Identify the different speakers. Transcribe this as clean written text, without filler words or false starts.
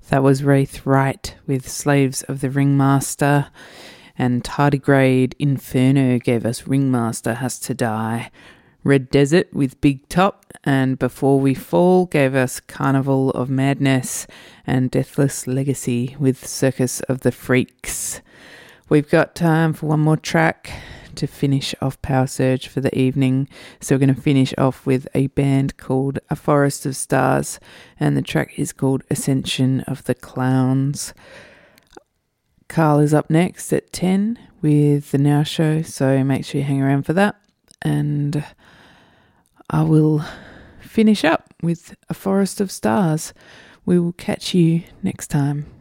Speaker 1: That was Wraith Wright with Slaves of the Ringmaster, and Tardigrade Inferno gave us Ringmaster Has to Die. Red Desert with Big Top and Before We Fall gave us Carnival of Madness, and Deathless Legacy with Circus of the Freaks. We've got time for one more track to finish off Power Surge for the evening. So we're going to finish off with a band called A Forest of Stars, and the track is called Ascension of the Clowns. Carl is up next at 10 with The Now Show, so make sure you hang around for that. And I will finish up with A Forest of Stars. We will catch you next time.